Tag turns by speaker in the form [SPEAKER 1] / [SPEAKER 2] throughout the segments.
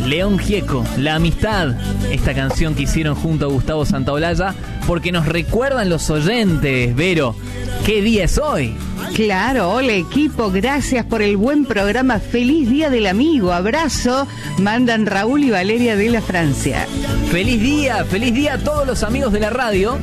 [SPEAKER 1] León Gieco, La Amistad, esta canción que hicieron junto a Gustavo Santaolalla, porque nos recuerdan los oyentes, Vero, ¿qué día es hoy?
[SPEAKER 2] Claro, hola equipo, gracias por el buen programa, feliz día del amigo, abrazo, mandan Raúl y Valeria de la Francia.
[SPEAKER 1] Feliz día a todos los amigos de la radio,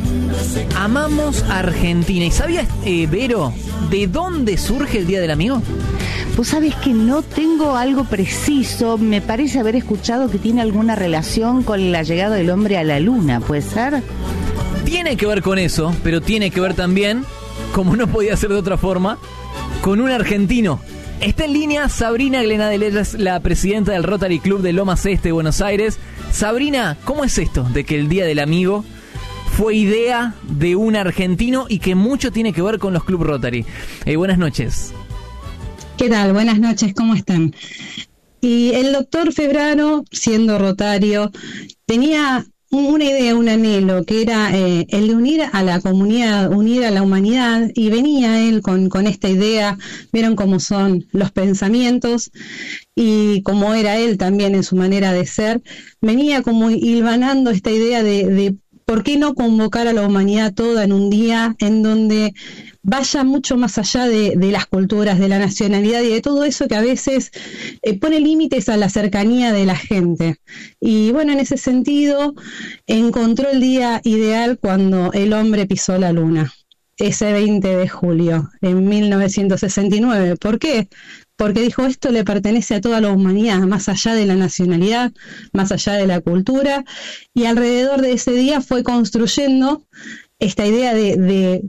[SPEAKER 1] amamos Argentina. ¿Y sabías, Vero, de dónde surge el Día del Amigo?
[SPEAKER 2] Vos sabés que no tengo algo preciso, me parece haber escuchado que tiene alguna relación con la llegada del hombre a la luna, ¿puede ser?
[SPEAKER 1] Tiene que ver con eso, pero tiene que ver también, como no podía ser de otra forma, con un argentino. Está en línea Sabrina Glenadel, ella es la presidenta del Rotary Club de Lomas Este, Buenos Aires. Sabrina, ¿cómo es esto de que el Día del Amigo fue idea de un argentino y que mucho tiene que ver con los Club Rotary? Buenas noches.
[SPEAKER 3] ¿Qué tal? Buenas noches, ¿cómo están? Y el doctor Febraro, siendo rotario, tenía una idea, un anhelo, que era el de unir a la comunidad, unir a la humanidad, y venía él con esta idea. Vieron cómo son los pensamientos y cómo era él también en su manera de ser. Venía como hilvanando esta idea de por qué no convocar a la humanidad toda en un día en donde vaya mucho más allá de las culturas, de la nacionalidad y de todo eso que a veces pone límites a la cercanía de la gente. Y bueno, en ese sentido encontró el día ideal cuando el hombre pisó la luna, ese 20 de julio en 1969. ¿Por qué? Porque dijo, esto le pertenece a toda la humanidad, más allá de la nacionalidad, más allá de la cultura, y alrededor de ese día fue construyendo esta idea de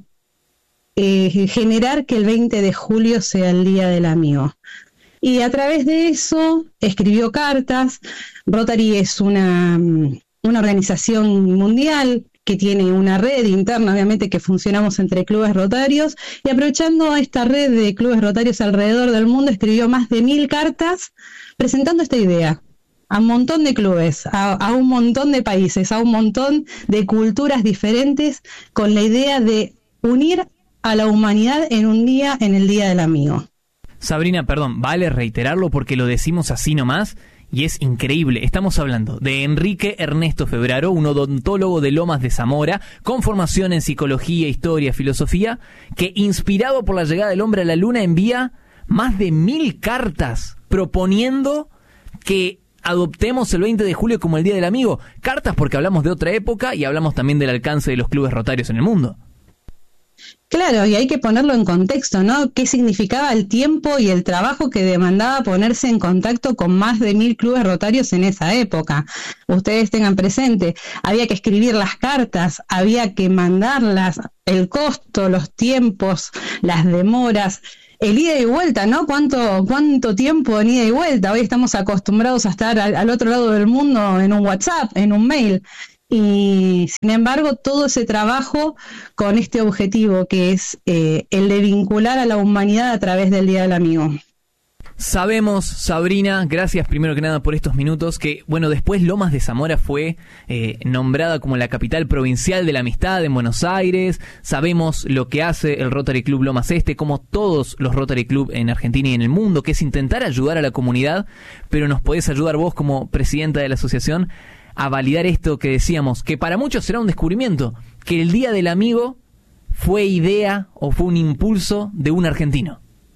[SPEAKER 3] generar que el 20 de julio sea el Día del Amigo. Y a través de eso escribió cartas. Rotary es una organización mundial que tiene una red interna, obviamente, que funcionamos entre clubes rotarios, y aprovechando esta red de clubes rotarios alrededor del mundo, escribió más de 1000 cartas presentando esta idea a un montón de clubes, a un montón de países, a un montón de culturas diferentes, con la idea de unir a la humanidad en un día, en el Día del Amigo.
[SPEAKER 1] Sabrina, perdón, vale reiterarlo porque lo decimos así nomás y es increíble. Estamos hablando de Enrique Ernesto Febraro, un odontólogo de Lomas de Zamora, con formación en psicología, historia, filosofía, que inspirado por la llegada del hombre a la luna envía más de 1000 cartas proponiendo que adoptemos el 20 de julio como el Día del Amigo. Cartas porque hablamos de otra época y hablamos también del alcance de los clubes rotarios en el mundo.
[SPEAKER 3] Claro, y hay que ponerlo en contexto, ¿no? ¿Qué significaba el tiempo y el trabajo que demandaba ponerse en contacto con más de 1000 clubes rotarios en esa época? Ustedes tengan presente, había que escribir las cartas, había que mandarlas, el costo, los tiempos, las demoras, el ida y vuelta, ¿no? ¿Cuánto tiempo en ida y vuelta? Hoy estamos acostumbrados a estar al otro lado del mundo en un WhatsApp, en un mail. Y sin embargo, todo ese trabajo con este objetivo que es el de vincular a la humanidad a través del Día del Amigo.
[SPEAKER 1] Sabemos, Sabrina, gracias primero que nada por estos minutos, que bueno, después Lomas de Zamora fue nombrada como la capital provincial de la amistad en Buenos Aires. Sabemos lo que hace el Rotary Club Lomas Este, como todos los Rotary Club en Argentina y en el mundo, que es intentar ayudar a la comunidad, pero nos podés ayudar vos como presidenta de la asociación a validar esto que decíamos, que para muchos será un descubrimiento, que el Día del Amigo fue idea o fue un impulso de un argentino.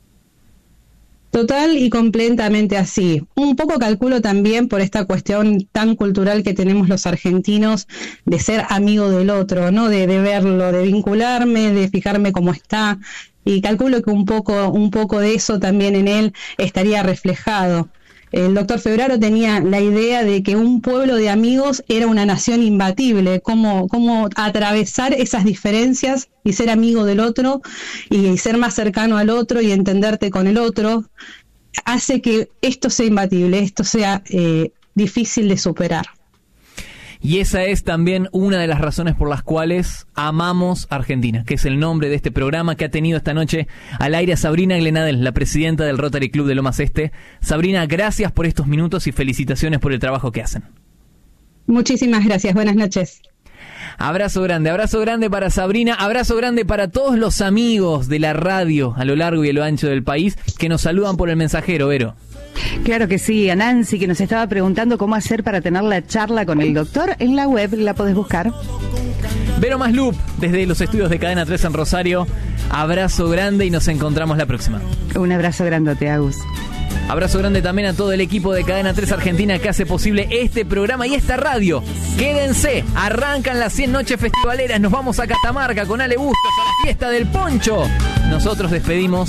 [SPEAKER 3] Total y completamente así. Un poco calculo también por esta cuestión tan cultural que tenemos los argentinos de ser amigo del otro, ¿no? De verlo, de vincularme, de fijarme cómo está, y calculo que un poco de eso también en él estaría reflejado. El doctor Febraro tenía la idea de que un pueblo de amigos era una nación imbatible, cómo atravesar esas diferencias y ser amigo del otro y ser más cercano al otro y entenderte con el otro, hace que esto sea imbatible, esto sea difícil de superar.
[SPEAKER 1] Y esa es también una de las razones por las cuales amamos Argentina, que es el nombre de este programa que ha tenido esta noche al aire a Sabrina Glenadel, la presidenta del Rotary Club de Lomas Este. Sabrina, gracias por estos minutos y felicitaciones por el trabajo que hacen.
[SPEAKER 3] Muchísimas gracias, buenas noches.
[SPEAKER 1] Abrazo grande para Sabrina, abrazo grande para todos los amigos de la radio a lo largo y a lo ancho del país que nos saludan por el mensajero, Vero.
[SPEAKER 2] Claro que sí, a Nancy que nos estaba preguntando cómo hacer para tener la charla con el doctor. En la web la podés buscar.
[SPEAKER 1] Vero Maslup, desde los estudios de Cadena 3 en Rosario. Abrazo grande y nos encontramos la próxima.
[SPEAKER 2] Un abrazo grandote, Agus.
[SPEAKER 1] Abrazo grande también a todo el equipo de Cadena 3 Argentina que hace posible este programa y esta radio. Quédense, arrancan las 100 noches festivaleras, nos vamos a Catamarca con Ale Bustos a la fiesta del poncho. Nosotros despedimos